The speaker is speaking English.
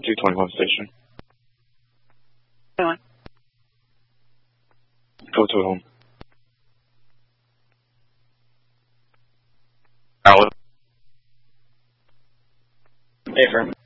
221 station. 21. Go to home. Alice. Hey, firm.